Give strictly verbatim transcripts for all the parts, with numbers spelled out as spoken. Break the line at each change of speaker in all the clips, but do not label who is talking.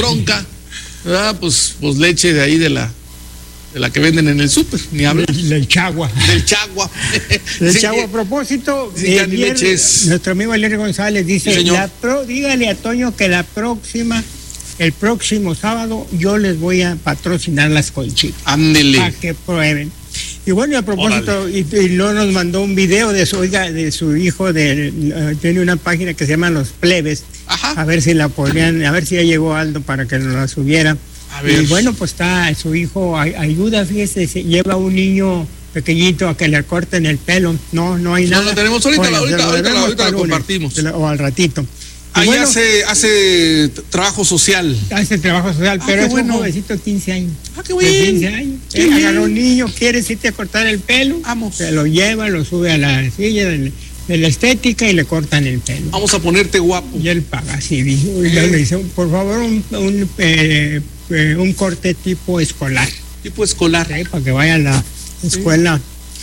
bronca, ¿verdad? Pues, pues leche de ahí de la, de la que venden en el súper, ni hablar.
Del, del Chagua.
Del Chagua.
Del
Sí,
Chagua.
que,
A propósito,
sí, que
ayer,
leches.
nuestro amigo Elier González dice,
Sí,
la pro, dígale a Toño que la próxima, el próximo sábado, yo les voy a patrocinar las conchitas.
Ándele.
Para que prueben. Y bueno, y a propósito, y, y luego nos mandó un video de su, oiga, de su hijo, de, uh, tiene una página que se llama Los Plebes.
Ajá.
A ver si la podrían, a ver si ya llegó Aldo para que nos la subiera.
A ver.
Y bueno, pues está su hijo, ay, ayuda, fíjese, se lleva a un niño pequeñito a que le corten el pelo. No, no hay
No,
nada.
lo tenemos ahorita,
Bueno,
ahorita,
se lo
ahorita,
debemos
ahorita
para
lo
lunes,
compartimos.
O al ratito. Y
Ahí
bueno,
hace, hace trabajo social.
hace trabajo social,
Ah,
pero
qué
es
bueno.
un jovencito de quince años.
Ah, qué
De
bien.
quince años.
Qué
Él
bien.
agarra un niño, quiere irte a cortar el pelo.
Vamos.
Se lo lleva, lo sube a la silla de, de la estética y le cortan el pelo.
Vamos a ponerte guapo.
Y él paga así, dice, oiga,
Eh.
le dice, por favor, un, un, eh, eh, un corte tipo escolar.
Tipo escolar.
¿Sí? Para que vaya a la escuela.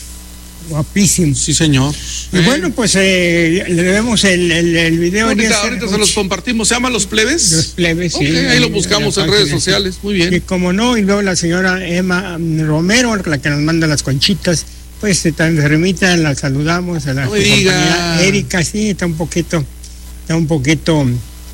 Guapísimo.
Sí, señor.
Y
Eh.
bueno, pues eh, le debemos el, el, el video.
Ahorita,
de
ahorita se los compartimos. ¿Se llama Los Plebes?
Los Plebes,
Ok,
sí.
ahí lo buscamos
la
en redes
página, sí.
sociales. Muy
Y
bien.
como no, y luego la señora Emma Romero, la que nos manda las conchitas, pues está enfermita, la saludamos, a la
No me
su
diga.
compañera Erika, sí, está un poquito, está un poquito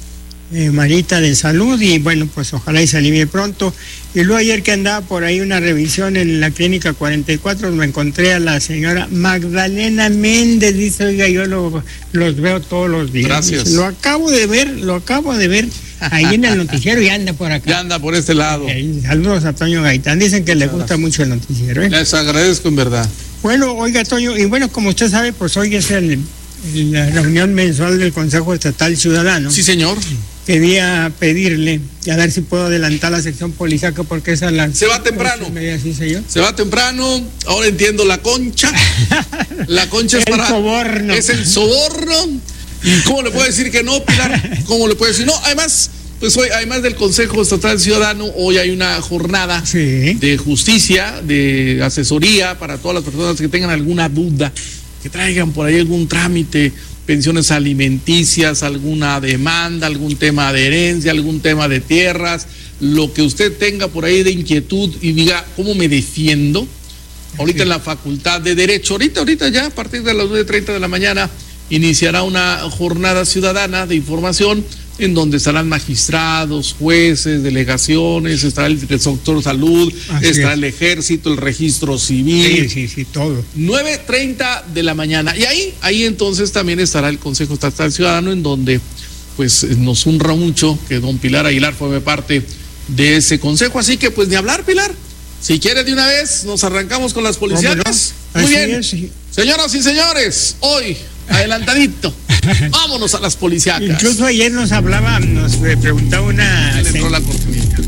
eh, malita de salud y bueno, pues ojalá y se alivie pronto. Y luego ayer que andaba por ahí una revisión en la clínica cuarenta y cuatro, me encontré a la señora Magdalena Méndez, dice, oiga, yo lo, los veo todos los días.
Gracias.
Dice, lo acabo de ver, lo acabo de ver ahí en el noticiero y anda por acá.
Ya anda por este lado.
Eh, saludos a Toño Gaitán, dicen que le gusta mucho el noticiero. ¿eh?
Les agradezco en verdad.
Bueno, oiga Toño, y bueno, como usted sabe, pues hoy es el, el- la reunión mensual del Consejo Estatal Ciudadano.
Sí, señor.
Quería pedirle, a ver si puedo adelantar la sección policíaca porque es a las...
Se va temprano.
ocho y media, sí, señor.
Se va temprano. Ahora entiendo la concha. La concha es
El
para.
soborno.
Es el soborno. ¿Y cómo le puedo decir que no, Pilar? ¿Cómo le puedo decir? No, además, pues hoy, además del Consejo Estatal Ciudadano, hoy hay una jornada
Sí.
de justicia, de asesoría para todas las personas que tengan alguna duda, que traigan por ahí algún trámite, pensiones alimenticias, alguna demanda, algún tema de herencia, algún tema de tierras, lo que usted tenga por ahí de inquietud y diga, ¿cómo me defiendo? Ahorita en la Facultad de Derecho, ahorita, ahorita ya, a partir de las nueve treinta de la mañana, iniciará una jornada ciudadana de información en donde estarán magistrados, jueces, delegaciones, estará el sector salud,
Así
estará
es.
el ejército, el registro civil.
Sí, sí, sí, todo.
nueve treinta de la mañana. Y ahí, ahí entonces también estará el Consejo Estatal Ciudadano, en donde pues nos honra mucho que don Pilar Aguilar forme parte de ese consejo. Así que pues ni hablar, Pilar. Si quiere de una vez, nos arrancamos con las policíacas.
no?
Muy
Así
bien.
es, sí.
Señoras y señores, hoy, adelantadito, vámonos a las policíacas.
Incluso ayer nos hablaba, nos eh, preguntaba una...
Ya le entró la cortinilla.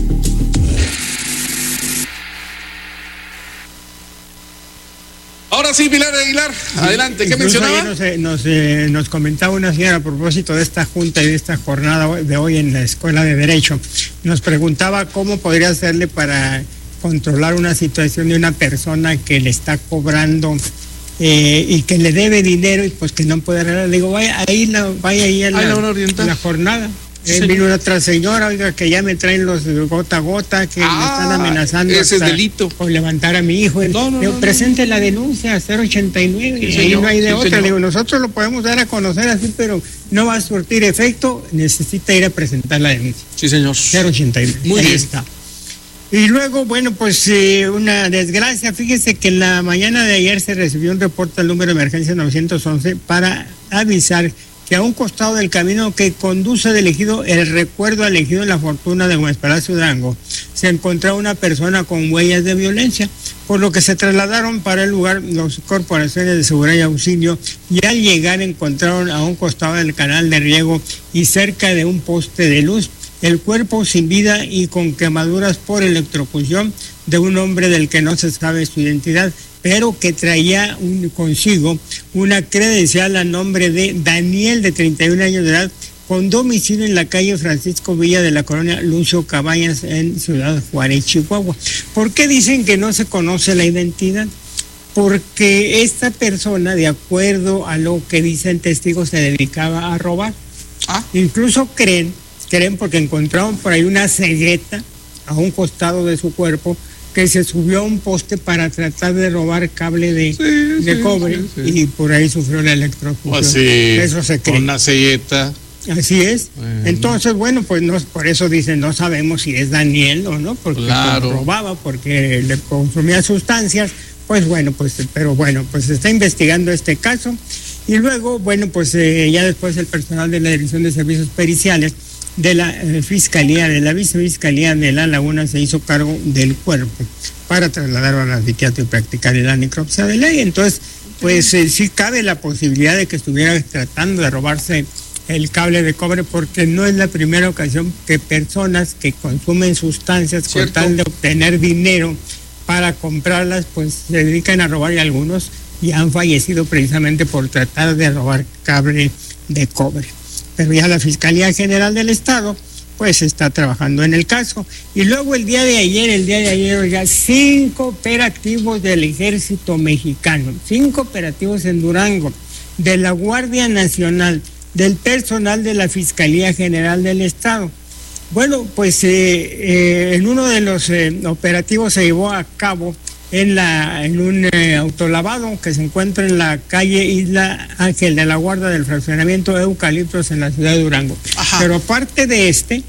Ahora sí, Pilar Aguilar, adelante, ¿qué
Incluso
mencionaba?
ayer Nos, eh, nos, eh, nos comentaba una señora a propósito de esta junta y de esta jornada de hoy en la Escuela de Derecho. Nos preguntaba cómo podría hacerle para controlar una situación de una persona que le está cobrando eh, y que le debe dinero y pues que no puede arreglar. Le digo, vaya ahí, la, vaya ahí a la,
Ahí la van a orientar.
la jornada.
Sí,
Eh,
señor.
vino otra señora, oiga, que ya me traen los gota a gota, que
Ah,
me están amenazando
ese es
hasta
delito.
por levantar a mi hijo.
No, no,
Digo,
no, no.
presente la denuncia, cero ochenta y nueve,
Sí,
y ahí
señor,
no hay de
sí,
otra.
señor.
Le digo, nosotros lo podemos dar a conocer así, pero no va a surtir efecto, necesita ir a presentar la denuncia.
Sí, señor.
cero ochenta y nueve,
Muy
ahí
bien.
está. Y luego, bueno, pues eh, una desgracia, fíjese que en la mañana de ayer se recibió un reporte al número de emergencia novecientos once para avisar que a un costado del camino que conduce del ejido, el recuerdo al ejido de la Fortuna de Gómez Palacio Durango, se encontraba una persona con huellas de violencia, por lo que se trasladaron para el lugar las corporaciones de seguridad y auxilio, y al llegar encontraron a un costado del canal de riego y cerca de un poste de luz el cuerpo sin vida y con quemaduras por electrocución de un hombre del que no se sabe su identidad, pero que traía un, consigo una credencial a nombre de Daniel, de treinta y un años de edad, con domicilio en la calle Francisco Villa de la colonia Lucio Cabañas en Ciudad Juárez, Chihuahua. ¿Por qué dicen que no se conoce la identidad? Porque esta persona, de acuerdo a lo que dicen testigos, se dedicaba a robar.
Ah,
Incluso creen creen porque encontraron por ahí una cegueta a un costado de su cuerpo que se subió a un poste para tratar de robar cable de,
Sí,
de
sí,
cobre
sí, sí.
y por ahí sufrió la electrocución.
Así,
Eso se cree.
con una selleta.
Así es.
Bueno.
Entonces, bueno, pues no, por eso dicen, no sabemos si es Daniel o no, porque
Claro.
pues, robaba, porque le consumía sustancias. Pues bueno, pues, pero bueno, pues se está investigando este caso. Y luego, bueno, pues eh, ya después el personal de la Dirección de Servicios Periciales de la eh, Fiscalía, de la Vicefiscalía de La Laguna, se hizo cargo del cuerpo para trasladarlo al anfiteatro y practicar la necropsia de ley. Entonces, pues eh, sí cabe la posibilidad de que estuviera tratando de robarse el cable de cobre, porque no es la primera ocasión que personas que consumen sustancias con
Cierto.
tal de obtener dinero para comprarlas, pues se dedican a robar, y algunos ya han fallecido precisamente por tratar de robar cable de cobre. Pero ya la Fiscalía General del Estado pues está trabajando en el caso. Y luego el día de ayer, el día de ayer, ya cinco operativos del Ejército Mexicano, cinco operativos en Durango, de la Guardia Nacional, del personal de la Fiscalía General del Estado. Bueno, pues eh, eh, en uno de los eh, operativos se llevó a cabo en, la, en un eh, autolavado que se encuentra en la calle Isla Ángel de la Guarda del fraccionamiento de Eucaliptos en la ciudad de Durango.
Ajá.
Pero aparte de este,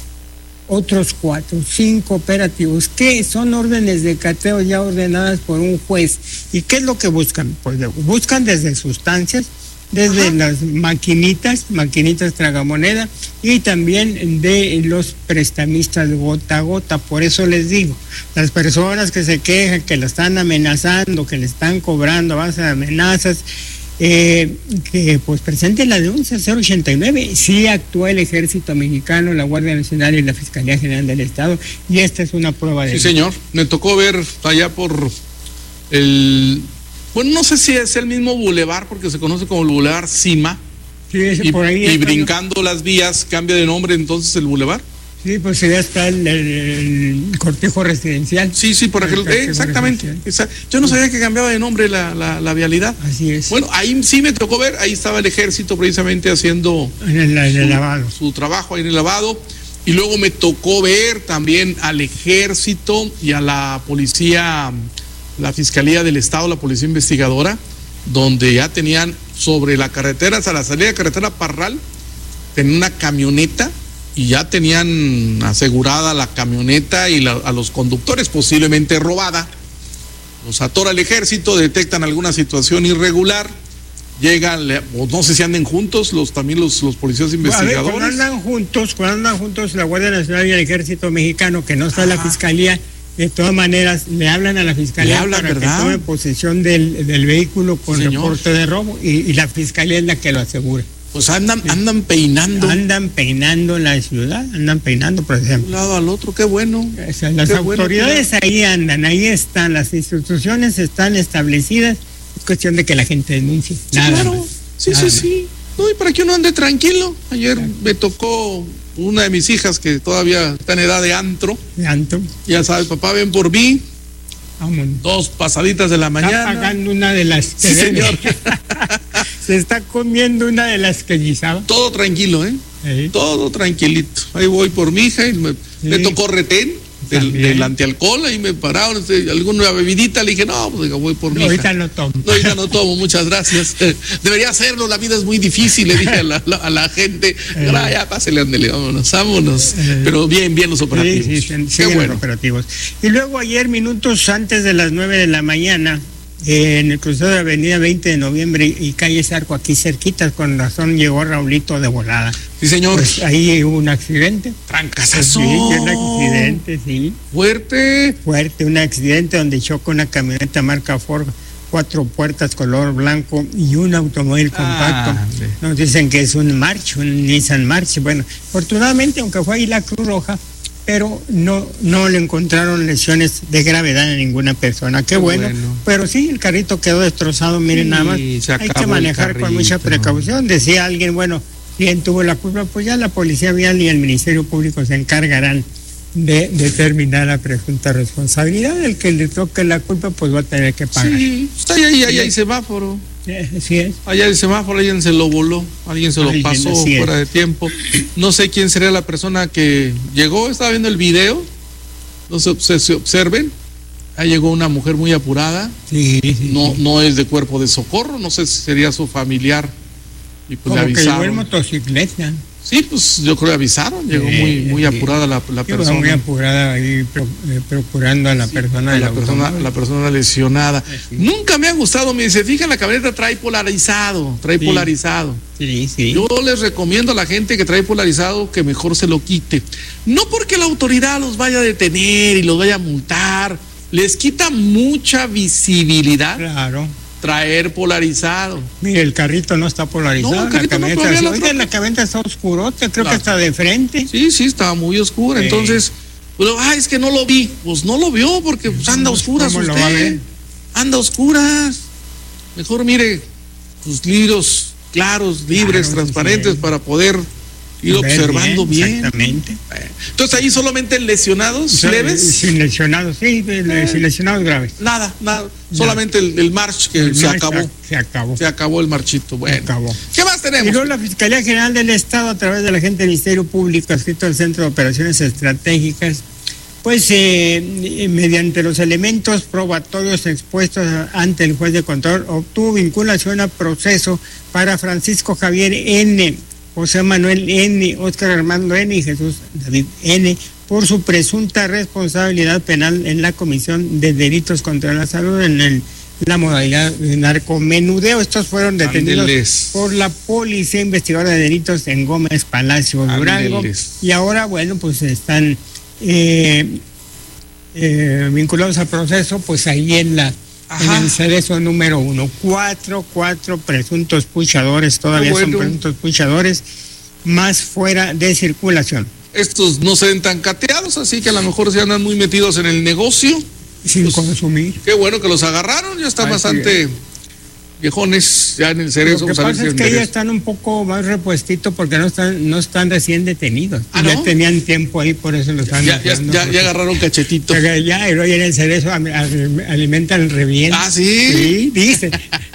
otros cuatro, cinco operativos que son órdenes de cateo ya ordenadas por un juez. ¿Y qué es lo que buscan? Pues buscan desde sustancias, desde Ajá. las maquinitas, maquinitas tragamoneda, y también de los prestamistas gota a gota. Por eso les digo, las personas que se quejan, que la están amenazando, que le están cobrando a base de amenazas, eh, que pues presenten la denuncia cero ochenta y nueve. Sí actúa el Ejército Mexicano, la Guardia Nacional y la Fiscalía General del Estado, y esta es una prueba de
Sí,
ello.
señor. Me tocó ver allá por el... Bueno, no sé si es el mismo bulevar, porque se conoce como el bulevar Cima.
Sí, ese
Y,
por ahí
y
está,
brincando las vías, cambia de nombre entonces el bulevar.
Sí, pues ya está el, el, el cortijo residencial.
Sí, sí, por
El
ejemplo.
cortijo
Eh, exactamente.
residencial.
Exact- Yo no sabía que cambiaba de nombre la, la, la vialidad.
Así es.
Bueno, ahí sí me tocó ver, ahí estaba el ejército precisamente haciendo
En el, en el
su,
lavado.
su trabajo ahí en el lavado. Y luego me tocó ver también al ejército y a la policía, la Fiscalía del Estado, la policía investigadora, donde ya tenían sobre la carretera, hasta la salida de carretera Parral, tenían una camioneta y ya tenían asegurada la camioneta y la, a los conductores, posiblemente robada. Los atora el ejército, detectan alguna situación irregular, llegan, le- o no sé si anden juntos los también los, los policías
A ver,
investigadores.
cuando andan juntos, cuando andan juntos la Guardia Nacional y el Ejército Mexicano, que no está en la
Ajá.
Fiscalía, de todas maneras le hablan a la Fiscalía
Le hablan,
para
¿verdad?
que tome posesión del, del vehículo con
Señor.
reporte de robo, y, y la Fiscalía es la que lo asegura.
Pues andan, andan peinando de
Andan peinando la ciudad, andan peinando, por ejemplo.
un lado al otro, qué bueno.
O sea, las
Qué bueno,
autoridades ahí andan, ahí están, las instituciones están establecidas, es cuestión de que la gente denuncie.
Sí,
nada
claro.
más,
Sí,
nada
sí,
más.
sí. No, y para que uno ande tranquilo. Ayer me tocó una de mis hijas que todavía está en edad de antro.
Tanto,
Ya sabes, papá, ven por mí.
vámonos.
Dos pasaditas de la
Está
mañana.
pagando una de las que
Sí,
debe.
señor.
Se está comiendo una de las que guisaba.
Todo tranquilo, ¿eh?
Sí.
Todo tranquilito. Ahí voy por mi hija y me, me tocó retén del,
También.
del antialcohol. Ahí me pararon, este, alguna bebidita. Le dije, no, pues diga, voy por
No,
mi
ahorita
hija.
no tomo.
No, ya no tomo, muchas gracias. Eh, debería hacerlo, la vida es muy difícil, le dije a la, la- a la gente. Ah, ya, pásele, ándele, vámonos, vámonos.
Eh.
Pero bien, bien los operativos.
Sí, sí, sí,
Qué
siguen los
bueno.
operativos. Y luego ayer, minutos antes de las nueve de la mañana, eh, en el crucero de Avenida veinte de Noviembre y calle Zarco, aquí cerquitas, con razón llegó Raulito de volada.
Sí, señor.
Pues ahí hubo un accidente.
Trancazazo.
Sí, un accidente, sí.
Fuerte.
Fuerte, un accidente donde choca una camioneta marca Ford, cuatro puertas color blanco y un automóvil compacto.
Ah, hombre.
Nos dicen que es un March, un Nissan March. Bueno, afortunadamente, aunque fue ahí la Cruz Roja, pero no, no le encontraron lesiones de gravedad a ninguna persona. Qué,
Qué
bueno.
bueno.
Pero sí, el carrito quedó destrozado, miren
Sí,
nada más.
se
Hay que
acabó el
manejar con mucha
carrito.
precaución. Decía alguien, bueno, ¿quién tuvo la culpa? Pues ya la Policía Vial y el Ministerio Público se encargarán de determinar la presunta responsabilidad. El que le toque la culpa pues va a tener que pagar.
Sí, está ahí, ahí, ahí hay semáforo.
Así es.
Allá el semáforo, alguien se lo voló, alguien se lo
Alguien,
pasó
así
fuera
es.
de tiempo. No sé quién sería la persona que llegó, estaba viendo el video, no se, se, se observen. Ahí llegó una mujer muy apurada,
Sí, sí,
no,
sí.
no es de cuerpo de socorro, no sé si sería su familiar. Y pues
Como
le
que llegó en
avisaron.
motocicleta.
Sí, pues yo creo que avisaron, llegó
Sí,
muy, muy
sí.
apurada la, la
Llegó
persona.
muy apurada ahí pro- eh, procurando a la persona
a
de
la persona, la persona lesionada.
Así.
Nunca me ha gustado, me dice, fíjate, la camioneta trae polarizado, trae
Sí.
polarizado.
Sí, sí.
Yo les recomiendo a la gente que trae polarizado que mejor se lo quite. No porque la autoridad los vaya a detener y los vaya a multar, les quita mucha visibilidad
Claro.
traer polarizado.
Mire, el carrito no está polarizado.
No, el
la
carrito no,
camioneta,
todavía la
oiga,
troca.
la camioneta está oscurota, creo
La-
que está de frente.
Sí, sí, estaba muy oscura.
Sí.
Entonces, pero, ah, es que no lo vi. Pues no lo vio porque pues, anda a oscuras
¿Cómo
usted.
lo va a ver?
Anda a oscuras. Mejor mire sus libros claros, libres,
Claro,
transparentes
sí.
para poder ir
Ver
observando bien.
Exactamente.
Entonces ahí solamente lesionados leves.
Sin lesionados, sí, de- sin lesionados graves.
Nada, nada. Solamente el, el march que
El
se
marcha
acabó.
Se acabó.
Se acabó el marchito. Bueno.
acabó.
¿Qué más
Y
tenemos?
luego la Fiscalía General del Estado, a través de la gente del Ministerio Público, adscrito al Centro de Operaciones Estratégicas, pues eh, eh, mediante los elementos probatorios expuestos ante el juez de control, obtuvo vinculación a proceso para Francisco Javier N., José Manuel N., Óscar Armando N. y Jesús David N., por su presunta responsabilidad penal en la comisión de delitos contra la salud en el, la modalidad de narcomenudeo. Estos fueron detenidos
Ándeles.
por la Policía Investigadora de Delitos en Gómez Palacio, Durango.
Ándeles.
Y ahora, bueno, pues están eh, eh, vinculados al proceso, pues ahí en la
Ajá.
en el cerezo número uno. Cuatro, cuatro presuntos puchadores, todavía
Ah, bueno.
son presuntos puchadores, más fuera de circulación.
Estos no se ven tan cateados, así que a lo mejor se andan muy metidos en el negocio.
Sin
Pues,
consumir.
Qué bueno que los agarraron, ya están
Así
bastante viejones ya en el cerezo.
Lo que
vamos a ver
pasa
si
es que
enderezan.
ellos están un poco más repuestitos porque no están no están recién detenidos.
¿Ah,
ya
no?
tenían tiempo ahí, por eso los están
ya, ya,
metiendo,
ya,
porque-
ya agarraron cachetito.
Ya, ya, y luego ya en el cerezo am- am- alimentan re bien.
Ah, ¿sí?
Sí, dice.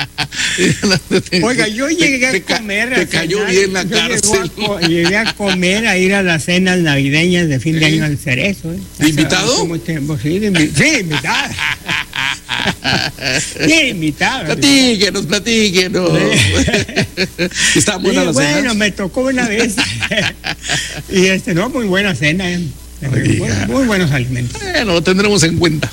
Oiga, yo llegué
Te- te
a
ca-
comer.
Te
a
cayó
cenar,
bien la
yo llego a
cárcel.
co- llegué a comer, a ir a las cenas navideñas de fin de
¿Sí?
año al cerezo. ¿eh?
¿De invitado?
Hace mucho tiempo, sí, de invi- sí, invitado. Sí, invitado.
Platíquenos, platíquenos. Estaban buenas
Sí,
las
bueno,
cenas.
me tocó una vez. Y este, no, muy buena cena, ¿eh?
No
muy,
diga.
muy buenos alimentos.
Bueno, lo tendremos en cuenta.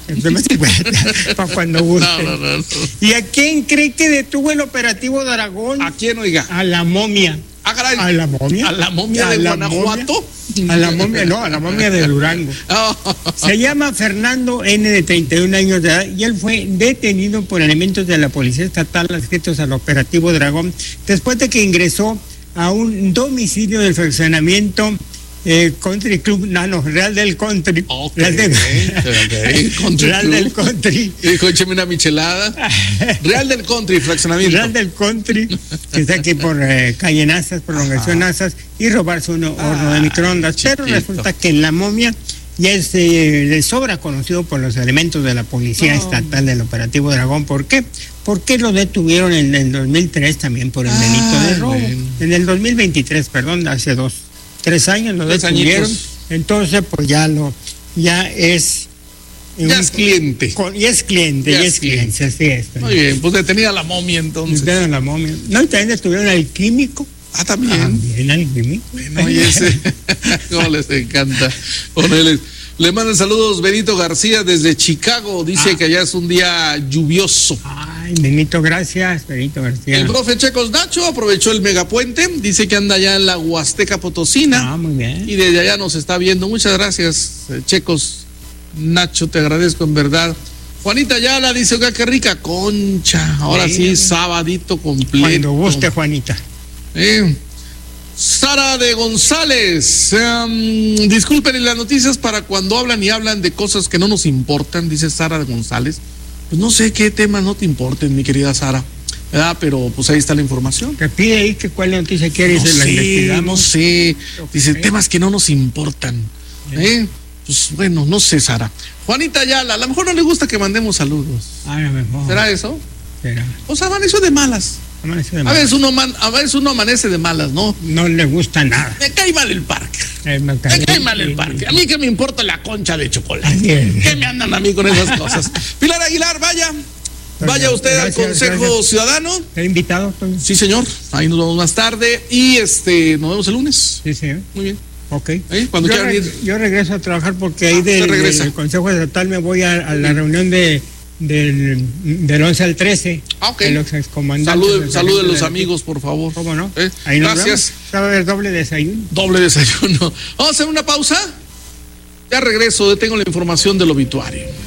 Para cuando guste.
No, no, no, no.
¿Y a quién cree que detuvo el operativo de Aragón?
¿A quién, oiga?
A la momia.
Ah, caray.
¿A la momia?
¿A la momia
¿A
de
la
Guanajuato?
momia? A la momia, no, a la momia de Durango.
Oh.
Se llama Fernando N., de treinta y un años de edad, y él fue detenido por elementos de la Policía Estatal adscritos al operativo Dragón, después de que ingresó a un domicilio del fraccionamiento eh, Country Club, no, no, Real del Country.
Ok,
Real, del-
ok, Country
Real
Club.
del Country.
Y dijo, écheme una michelada. Real del Country, fraccionamiento.
Real del Country, que está aquí por eh, calle Nazas, prolongación Nazas, y robarse un horno de microondas. Pero
chiquito.
resulta que la momia ya es eh, de sobra conocido por los elementos de la Policía
No.
Estatal del Operativo Dragón. ¿Por qué? Porque lo detuvieron en el dos mil tres también por el
Ay,
delito de robo.
bueno.
En el dos mil veintitrés, perdón, hace dos, tres años lo
Tres
detuvieron.
añitos.
Entonces, pues ya lo, ya es...
Ya
un-
es cliente.
con- y es cliente,
Ya
y
es
es cliente, así es.
Muy bien, pues detenida la momia entonces.
Detuvieron la momia. No, y también detuvieron al químico.
Ah, también.
También al químico.
Bueno, y ese, cómo les encanta ponerles. Le mandan saludos Benito García desde Chicago. Dice
Ah.
que allá es un día lluvioso.
Ay, Benito, gracias, Benito García.
El profe Checos Nacho aprovechó el megapuente. Dice que anda allá en la Huasteca Potosina.
Ah, muy bien.
Y desde allá nos está viendo. Muchas gracias, eh, Checos Nacho, te agradezco en verdad. Juanita Ayala dice, oiga, qué rica concha. Ahora sí,
Sí.
sabadito completo.
Cuando guste, Juanita.
Eh, Sara de González, um, disculpen en las noticias para cuando hablan y hablan de cosas que no nos importan, dice Sara de González. Pues no sé qué temas no te importen, mi querida Sara, ¿verdad? Pero pues ahí está la información.
Te pide ahí que cuál noticia quiere y
No
se la
sé, no
investigamos.
sé, dice
Ok.
temas que no nos importan. ¿eh? pues bueno, no sé, Sara. Juanita Ayala, a lo mejor no le gusta que mandemos saludos.
A lo mejor.
¿Será eso?
Será.
O sea, amaneció de malas.
Amaneció de
A
malas.
veces uno, man, a veces uno amanece de malas, ¿no?
No le gusta nada.
Me cae mal el parque.
Eh, me
Me
cae-
cae mal el parque. A mí que me importa la concha de chocolate.
Así es.
¿Qué me andan a mí con esas cosas? Pilar Aguilar, vaya. Vaya usted
Gracias,
al Consejo
gracias.
Ciudadano.
¿Te he invitado, Toño?
Sí, señor. Ahí nos vemos más tarde. Y este, nos vemos el lunes.
Sí, señor.
Muy bien.
Ok.
¿Eh? Cuando
yo,
quieran
re-
ir.
yo regreso a trabajar porque ahí
Ah,
del,
usted regresa.
del Consejo Estatal me voy a, a la reunión de del, del once al trece.
Ah, ok.
De los excomandantes.
Salude,
del
salude a
sargento
los
de-
amigos, por favor.
¿Cómo no?
¿Eh?
Ahí nos
Gracias.
vemos. Va a haber doble desayuno.
Doble desayuno. Vamos a hacer una pausa. Ya regreso, tengo la información del obituario.